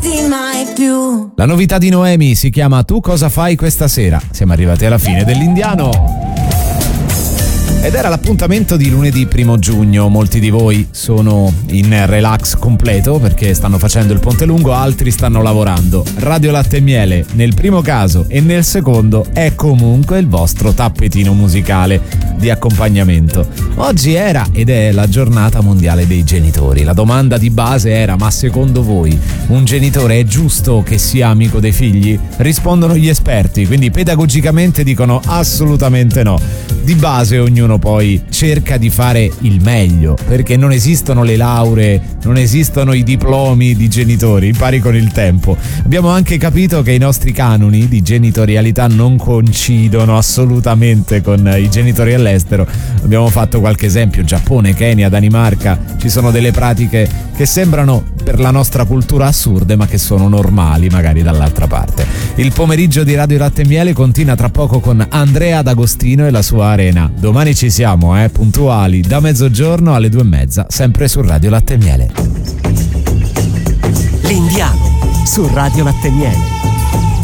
mai più. La novità di Noemi si chiama Tu cosa fai questa sera? Siamo arrivati alla fine dell'Indiano. Ed era l'appuntamento di lunedì 1 giugno. Molti di voi sono in relax completo perché stanno facendo il ponte lungo, altri stanno lavorando. Radio Latte e Miele nel primo caso e nel secondo è comunque il vostro tappetino musicale di accompagnamento. Oggi era ed è la giornata mondiale dei genitori. La domanda di base era: ma secondo voi un genitore è giusto che sia amico dei figli? Rispondono gli esperti, quindi pedagogicamente dicono assolutamente no. Di base ognuno poi cerca di fare il meglio, perché non esistono le lauree, non esistono i diplomi di genitori, impari con il tempo. Abbiamo anche capito che i nostri canoni di genitorialità non coincidono assolutamente con i genitori all'estero. Abbiamo fatto qualche esempio: Giappone, Kenya, Danimarca. Ci sono delle pratiche che sembrano per la nostra cultura assurde, ma che sono normali magari dall'altra parte. Il pomeriggio di Radio Latte e Miele continua tra poco con Andrea D'Agostino e la sua Arena. Domani ci siamo, puntuali, da mezzogiorno alle 2:30, sempre su Radio Latte e Miele. L'Indiano su Radio Latte e Miele.